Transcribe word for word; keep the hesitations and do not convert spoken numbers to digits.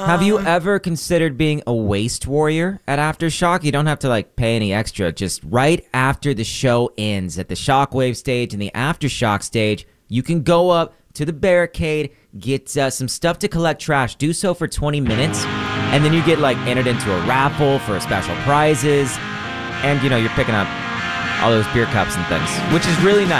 Have you ever considered being a waste warrior at Aftershock? You don't have to like pay any extra. Just right after the show ends at the Shockwave stage and the Aftershock stage, you can go up to the barricade, get uh, some stuff to collect trash. Do so for twenty minutes, and then you get like entered into a raffle for special prizes, and you know you're picking up all those beer cups and things, which is really nice.